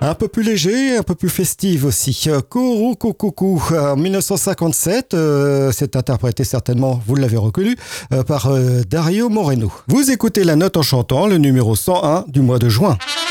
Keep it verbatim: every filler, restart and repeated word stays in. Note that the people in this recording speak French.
Un peu plus léger, un peu plus festive aussi. Kourou Coucou en dix-neuf cent cinquante-sept, euh, c'est interprété certainement, vous l'avez reconnu, euh, par euh, Dario Moreno. Vous écoutez La Note en chantant, le numéro cent un du mois de juin.